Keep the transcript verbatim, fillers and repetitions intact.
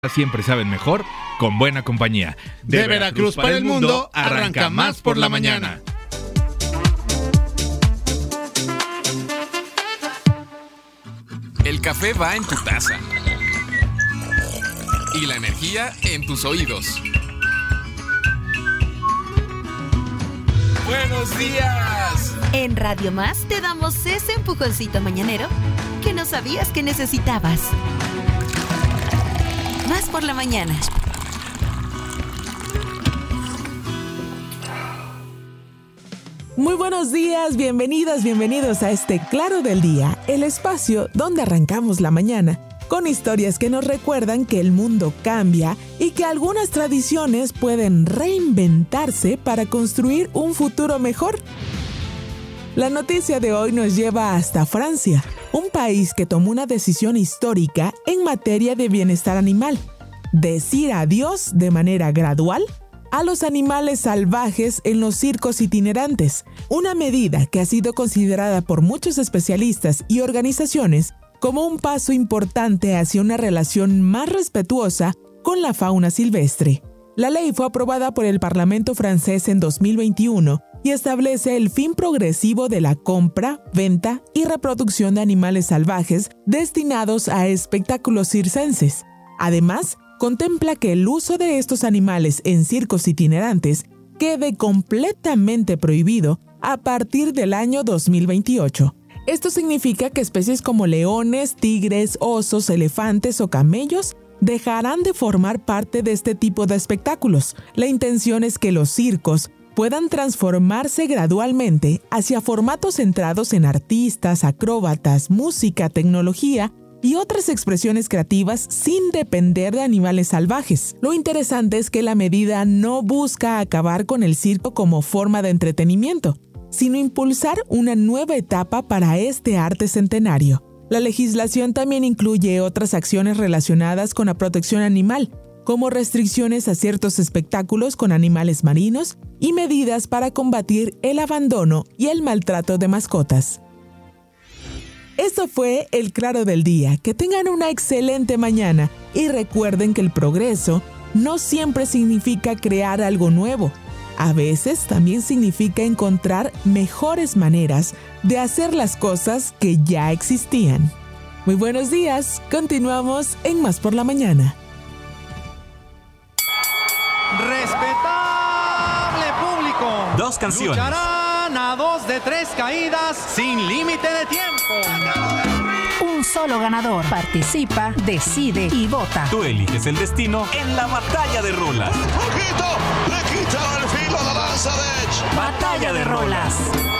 Siempre saben mejor con buena compañía. De, de Veracruz, Veracruz para el mundo, arranca Más por la Mañana. El café va en tu taza y la energía en tus oídos. ¡Buenos días! En Radio Más te damos ese empujoncito mañanero que no sabías que necesitabas. Más por la mañana. Muy buenos días, bienvenidas, bienvenidos a este Claro del Día, el espacio donde arrancamos la mañana con historias que nos recuerdan que el mundo cambia y que algunas tradiciones pueden reinventarse para construir un futuro mejor. La noticia de hoy nos lleva hasta Francia, un país que tomó una decisión histórica en materia de bienestar animal: decir adiós de manera gradual a los animales salvajes en los circos itinerantes, una medida que ha sido considerada por muchos especialistas y organizaciones como un paso importante hacia una relación más respetuosa con la fauna silvestre. La ley fue aprobada por el Parlamento francés en dos mil veintiuno y establece el fin progresivo de la compra, venta y reproducción de animales salvajes destinados a espectáculos circenses. Además, contempla que el uso de estos animales en circos itinerantes quede completamente prohibido a partir del año dos mil veintiocho. Esto significa que especies como leones, tigres, osos, elefantes o camellos dejarán de formar parte de este tipo de espectáculos. La intención es que los circos puedan transformarse gradualmente hacia formatos centrados en artistas, acróbatas, música, tecnología y otras expresiones creativas sin depender de animales salvajes. Lo interesante es que la medida no busca acabar con el circo como forma de entretenimiento, sino impulsar una nueva etapa para este arte centenario. La legislación también incluye otras acciones relacionadas con la protección animal, como restricciones a ciertos espectáculos con animales marinos y medidas para combatir el abandono y el maltrato de mascotas. Esto fue el Claro del Día. Que tengan una excelente mañana y recuerden que el progreso no siempre significa crear algo nuevo. A veces también significa encontrar mejores maneras de hacer las cosas que ya existían. Muy buenos días. Continuamos en Más por la Mañana. Respetable público. Dos canciones. Lucharán a dos de tres caídas sin límite de tiempo. Un solo ganador. Participa, decide y vota. Tú eliges el destino en la batalla de rolas. Ojito, le quitaron el filo a la lanza de Edge. Batalla de rolas.